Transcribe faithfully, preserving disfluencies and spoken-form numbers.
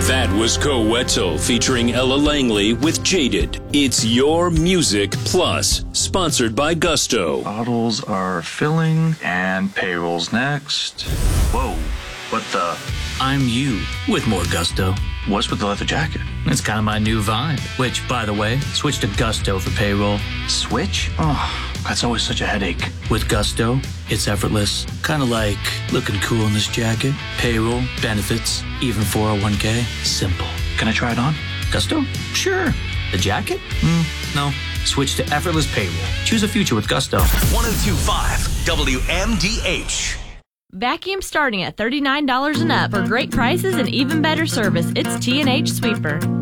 That was Co Wetzel featuring Ella Langley with Jaded. It's Your Music Plus, sponsored by Gusto. Bottles are filling and payroll's next. Whoa, what the? I'm you with more Gusto. What's with the leather jacket? It's kind of my new vibe, which, by the way, switch to Gusto for payroll. Switch? Oh, that's always such a headache. With Gusto, it's effortless. Kind of like looking cool in this jacket. Payroll, benefits, even four oh one k. Simple. Can I try it on? Gusto? Sure. The jacket? Mm, no. Switch to effortless payroll. Choose a future with Gusto. one oh two point five W M D H. Vacuum starting at thirty-nine dollars and up. For great prices and even better service, it's T and H Sweeper.